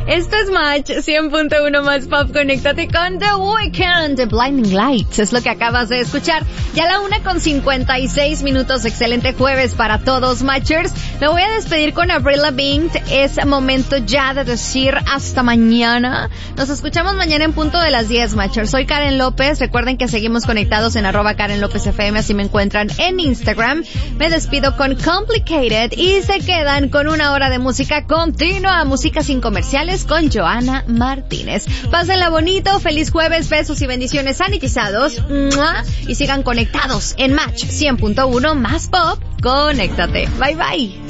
Esto es Match 100.1 más pop. Conéctate con The Weeknd, The Blinding Lights. Es lo que acabas de escuchar. Ya la 1:56 minutos. Excelente jueves para todos, Matchers. Me voy a despedir con Avril Lavigne. Es momento ya de decir hasta mañana. Nos escuchamos mañana en punto de las 10, Matchers. Soy Karen López. Recuerden que seguimos conectados en @KarenLópezFM. Así me encuentran en Instagram. Me despido con Complicated y se quedan con una hora de música continua. Música sin comerciales con Joana Martínez. Pásenla bonito, feliz jueves, besos y bendiciones sanitizados. ¡Mua! Y sigan conectados en Match 100.1 más pop. Conéctate. Bye bye.